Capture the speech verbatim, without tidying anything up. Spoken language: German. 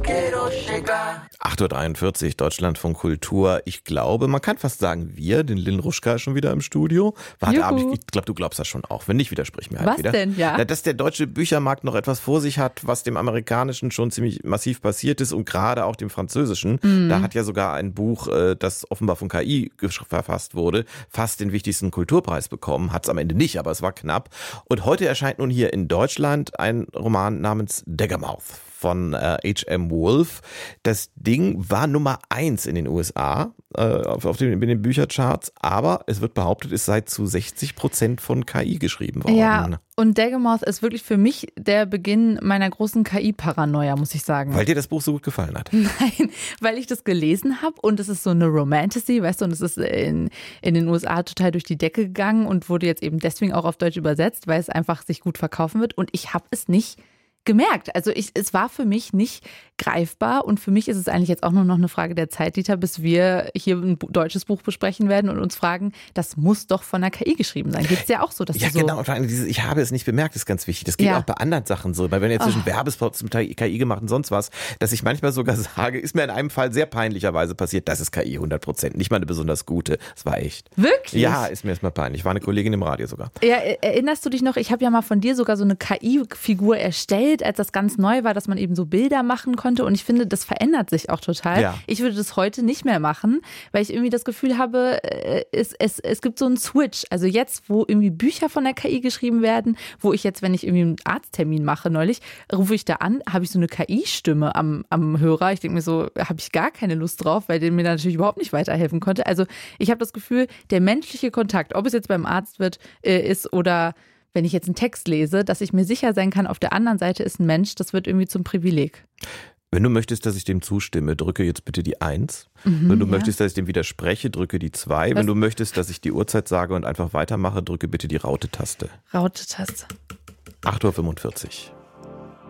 acht Uhr dreiundvierzig, Deutschlandfunk Kultur. Ich glaube, man kann fast sagen, wir, den Lynn Ruschka ist schon wieder im Studio. Warte, aber ich, ich glaube, du glaubst das schon auch. Wenn nicht, widersprich mir halt was wieder. Was denn, ja? Dass der deutsche Büchermarkt noch etwas vor sich hat, was dem amerikanischen schon ziemlich massiv passiert ist und gerade auch dem französischen. Mhm. Da hat ja sogar ein Buch, das offenbar von K I verfasst wurde, fast den wichtigsten Kulturpreis bekommen. Hat es am Ende nicht, aber es war knapp. Und heute erscheint nun hier in Deutschland ein Roman namens Daggermouth von äh, H M. Wolf. Das Ding war Nummer eins in den U S A äh, auf, auf den, in den Büchercharts, aber es wird behauptet, es sei zu sechzig Prozent von K I geschrieben worden. Ja, und Daggermouth ist wirklich für mich der Beginn meiner großen K I-Paranoia, muss ich sagen. Weil dir das Buch so gut gefallen hat? Nein, weil ich das gelesen habe und es ist so eine Romantasy, weißt du, und es ist in, in den U S A total durch die Decke gegangen und wurde jetzt eben deswegen auch auf Deutsch übersetzt, weil es einfach sich gut verkaufen wird und ich habe es nicht gemerkt. Also ich, es war für mich nicht greifbar und für mich ist es eigentlich jetzt auch nur noch eine Frage der Zeit, Dieter, bis wir hier ein deutsches Buch besprechen werden und uns fragen, das muss doch von der K I geschrieben sein. Geht es ja auch so, dass ja, du so... Ja, genau. Und vor allem dieses, ich habe es nicht bemerkt, ist ganz wichtig. Das geht ja auch bei anderen Sachen so. Weil wenn jetzt zwischen oh. Werbespots zum Teil K I gemacht und sonst was, dass ich manchmal sogar sage, ist mir in einem Fall sehr peinlicherweise passiert, das ist K I hundert Prozent. Nicht mal eine besonders gute. Das war echt. Wirklich? Ja, ist mir erstmal peinlich. War eine Kollegin im Radio sogar. Ja, erinnerst du dich noch, ich habe ja mal von dir sogar so eine K I-Figur erstellt, als das ganz neu war, dass man eben so Bilder machen konnte und ich finde, das verändert sich auch total. Ja. Ich würde das heute nicht mehr machen, weil ich irgendwie das Gefühl habe, es, es, es gibt so einen Switch. Also jetzt, wo irgendwie Bücher von der K I geschrieben werden, wo ich jetzt, wenn ich irgendwie einen Arzttermin mache neulich, rufe ich da an, habe ich so eine K I-Stimme am, am Hörer. Ich denke mir so, habe ich gar keine Lust drauf, weil der mir natürlich überhaupt nicht weiterhelfen konnte. Also ich habe das Gefühl, der menschliche Kontakt, ob es jetzt beim Arzt wird, äh, ist oder wenn ich jetzt einen Text lese, dass ich mir sicher sein kann, auf der anderen Seite ist ein Mensch, das wird irgendwie zum Privileg. Wenn du möchtest, dass ich dem zustimme, drücke jetzt bitte die eins. Mhm, Wenn du ja. möchtest, dass ich dem widerspreche, drücke die zwei. Was? Wenn du möchtest, dass ich die Uhrzeit sage und einfach weitermache, drücke bitte die Raute-Taste. Raute-Taste. acht Uhr fünfundvierzig.